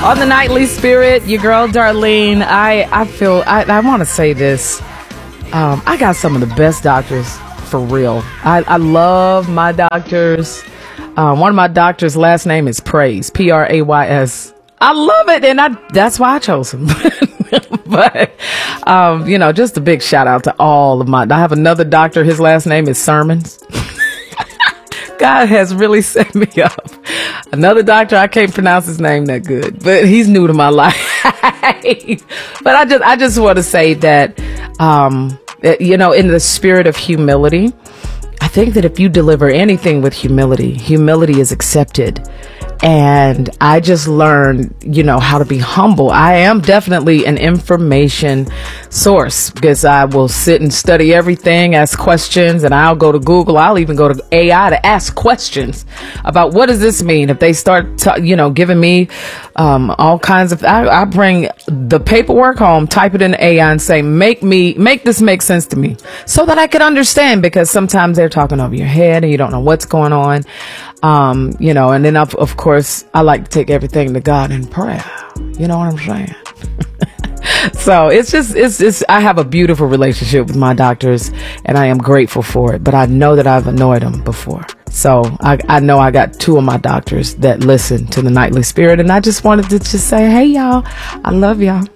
On the Nightly Spirit, your girl Darlene. I want to say this. I got some of the best doctors, for real. I love my doctors. One of my doctors' last name is Praise, Prays. I love it, and that's why I chose him. But, just a big shout out to all of I have another doctor. His last name is Sermons. God has really set me up. Another doctor, I can't pronounce his name that good, but he's new to my life. But I just want to say that, in the spirit of humility, I think that if you deliver anything with humility is accepted. And I just learned, how to be humble. I am definitely an information source because I will sit and study everything, ask questions, and I'll go to Google. I'll even go to AI to ask questions about what does this mean? If they start, giving me all kinds of, I bring the paperwork home, type it in AI and say, make this make sense to me so that I can understand, because sometimes they're talking over your head and you don't know what's going on. And then of course, I like to take everything to God in prayer. You know what I'm saying? So it's I have a beautiful relationship with my doctors, and I am grateful for it, but I know that I've annoyed them before. So I know I got two of my doctors that listen to the Nightly Spirit, and I just wanted to just say, hey, y'all, I love y'all.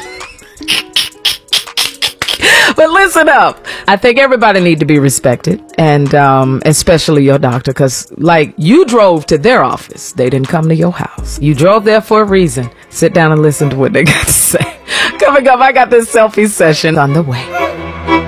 But listen up. I think everybody need to be respected, and especially your doctor, because you drove to their office. They didn't come to your house. You drove there for a reason. Sit down and listen to what they got to say. Coming up, I got this selfie session on the way.